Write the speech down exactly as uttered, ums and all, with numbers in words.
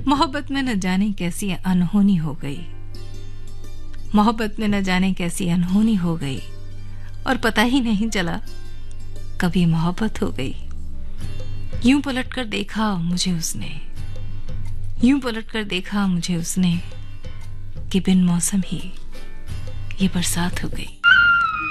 मोहब्बत में न जाने कैसी अनहोनी हो गई, मोहब्बत में न जाने कैसी अनहोनी हो गई, और पता ही नहीं चला कभी मोहब्बत हो गई। यूं पलट कर देखा मुझे उसने, यूं पलट कर देखा मुझे उसने कि बिन मौसम ही ये बरसात हो गई।